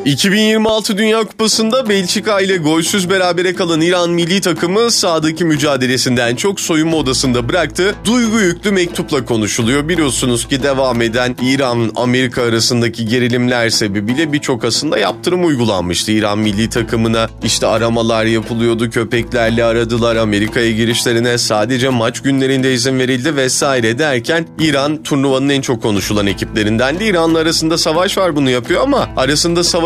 2026 Dünya Kupası'nda Belçika ile golsüz berabere kalan İran milli takımı sahadaki mücadelesinden çok soyunma odasında bıraktı. Duygu yüklü mektupla konuşuluyor. Biliyorsunuz ki devam eden İran-Amerika arasındaki gerilimler sebebiyle birçok aslında yaptırım uygulanmıştı. İran milli takımına işte aramalar yapılıyordu, köpeklerle aradılar, Amerika'ya girişlerine sadece maç günlerinde izin verildi vesaire derken İran turnuvanın en çok konuşulan ekiplerindendi. İran'la arasında savaş var, bunu yapıyor ama arasında savaş